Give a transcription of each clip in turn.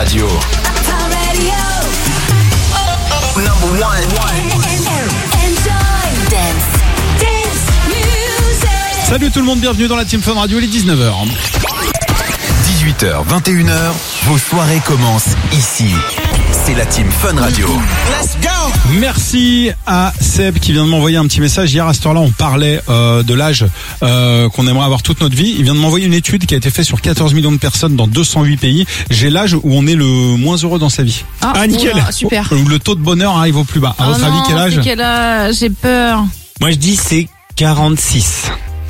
Radio. Number one. Salut tout le monde, bienvenue dans la Team Fun Radio, il est 19h. 18h, 21h, vos soirées commencent ici. C'est la Team Fun Radio. Let's go! Merci à Seb qui vient de m'envoyer un petit message. Hier à cette heure-là, on parlait de l'âge qu'on aimerait avoir toute notre vie. Il vient de m'envoyer une étude qui a été faite sur 14 millions de personnes dans 208 pays. J'ai l'âge où on est le moins heureux dans sa vie. Ah nickel. Oula, super. Où le taux de bonheur arrive au plus bas. À votre avis, quel âge? Quel âge? J'ai peur. Moi je dis c'est 46.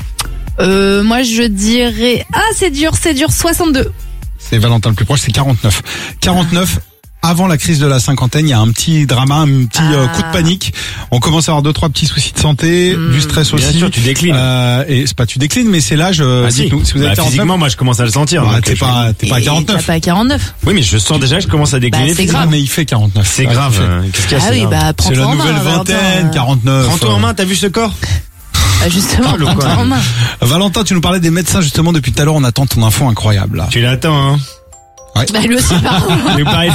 Moi je dirais... Ah c'est dur, 62. C'est Valentin le plus proche, c'est 49. 49. Avant la crise de la cinquantaine, il y a un petit drama, un petit coup de panique. On commence à avoir 2-3 petits soucis de santé, du stress aussi. Bien sûr, tu déclines. Et c'est pas tu déclines, mais c'est l'âge. Dites-nous, si vous avez 49, physiquement, moi je commence à le sentir. T'es pas à 49. T'es pas à 49. Oui, mais je sens déjà que je commence à décliner. C'est grave. Mais il fait 49. C'est grave. Qu'est-ce qu'il y a? Ah oui, bah prends-toi c'est la en main. nouvelle vingtaine, 49. Prends-toi en main, t'as vu ce corps? Bah justement, prends-toi en main. Valentin, tu nous parlais des médecins justement depuis tout à l'heure. On attend ton info incroyable là. Tu l'attends, hein? Ouais. Bah lui aussi, pardon. Mais pareil.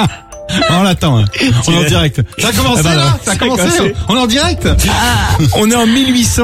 On l'attend, hein. On est en direct. Ça a commencé là? Ça a commencé. On est en direct. On est en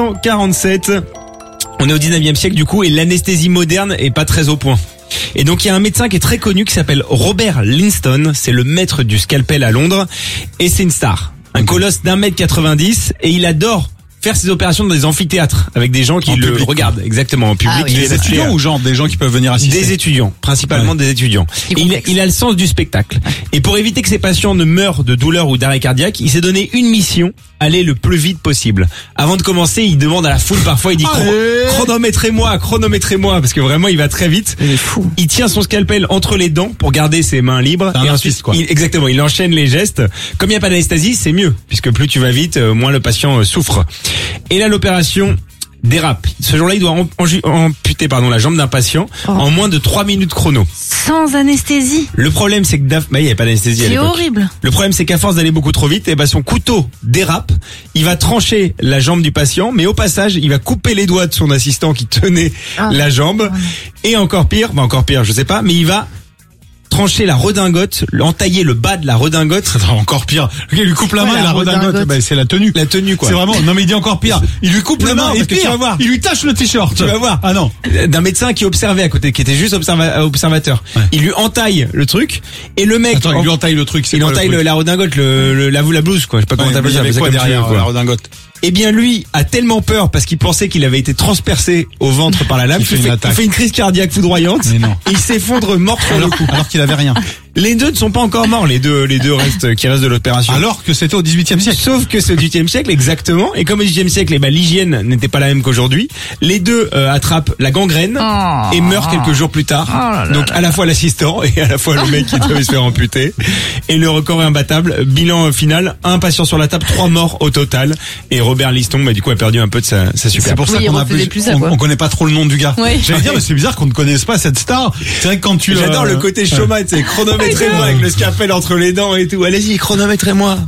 1847. On est au 19e siècle du coup et l'anesthésie moderne est pas très au point. Et donc il y a un médecin qui est très connu qui s'appelle Robert Linston. C'est le maître du scalpel à Londres et c'est une star. Un colosse d'1m90 et il adore faire ses opérations dans des amphithéâtres avec des gens qui le regardent exactement en public. Ah oui. Des étudiants ou genre des gens qui peuvent venir assister? Des étudiants, principalement des étudiants. Et il a le sens du spectacle. Et pour éviter que ses patients ne meurent de douleur ou d'arrêt cardiaque, il s'est donné une mission, aller le plus vite possible. Avant de commencer, il demande à la foule parfois, il dit chronométrez-moi, parce que vraiment il va très vite. Il est fou. Il tient son scalpel entre les dents pour garder ses mains libres. Et ensuite, exactement, il enchaîne les gestes. Comme il n'y a pas d'anesthésie, c'est mieux, puisque plus tu vas vite, moins le patient souffre. Et là, l'opération dérape. Ce jour-là, il doit amputer la jambe d'un patient en moins de 3 minutes chrono. Sans anesthésie. Le problème, c'est que il n'y avait pas d'anesthésie à C'est l'époque. horrible. Le problème, c'est qu'à force d'aller beaucoup trop vite, son couteau dérape. Il va trancher la jambe du patient, mais au passage, il va couper les doigts de son assistant qui tenait la jambe. Et encore pire, je sais pas, mais il va trancher la redingote, entailler le bas de la redingote. Encore pire. Il lui coupe la main et la redingote. C'est la tenue. La tenue, quoi. C'est vraiment, non mais il dit encore pire. Il lui coupe la main et pire, tu vas voir. Il lui tache le t-shirt. Tu vas voir. Ah non. D'un médecin qui observait à côté, qui était juste observateur. Ouais. Il lui entaille le truc, et le mec. Attends, il lui entaille le truc, il entaille la redingote, la blouse, quoi. Je sais pas comment t'appelles ça. Il y avait quoi derrière, la redingote? Eh bien, lui a tellement peur parce qu'il pensait qu'il avait été transpercé au ventre par la lame. Il fait une crise cardiaque foudroyante. Mais non. Et il s'effondre mort sur le coup. Alors qu'il avait rien. Les deux ne sont pas encore morts, les deux qui restent de l'opération. Alors que c'était au 18e siècle. Sauf que c'est au 18e siècle, exactement. Et comme au 18e siècle, l'hygiène n'était pas la même qu'aujourd'hui. Les deux attrapent la gangrène et meurent quelques jours plus tard. Donc à la fois l'assistant et à la fois le mec qui devait se faire amputer. Et le record est imbattable. Bilan final, 1 patient sur la table, 3 morts au total. Et Robert Liston, du coup, a perdu un peu de sa superbe. C'est pour ça qu'on on connaît pas trop le nom du gars. Oui. J'allais dire, mais c'est bizarre qu'on ne connaisse pas cette star. C'est vrai que quand tu... J'adore le côté showman, c'est chronométrez-moi avec le scalpel entre les dents et tout. Allez-y, chronométrez-moi.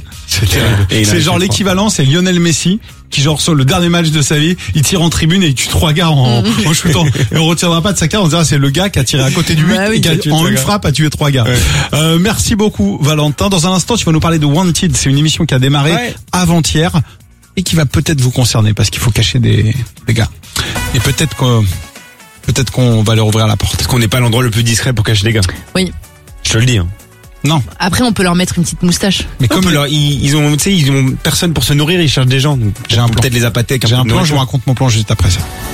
C'est genre l'équivalent, c'est Lionel Messi qui genre sur le dernier match de sa vie, il tire en tribune et il tue 3 gars en shootant. Et on retiendra pas de sa carte, on dira c'est le gars qui a tiré à côté du but et qui en une frappe a tué 3 gars. Ouais. Merci beaucoup Valentin. Dans un instant, tu vas nous parler de Wanted. C'est une émission qui a démarré avant-hier et qui va peut-être vous concerner parce qu'il faut cacher des gars. Et peut-être qu'on va leur ouvrir la porte. Parce qu'on n'est pas l'endroit le plus discret pour cacher des gars. Oui. Je te le dis. Hein. Non. Après, on peut leur mettre une petite moustache. Mais comme ils ont personne pour se nourrir, ils cherchent des gens. Donc j'ai un plan. Peut-être les appâter. J'ai un plan, je vous raconte mon plan juste après ça.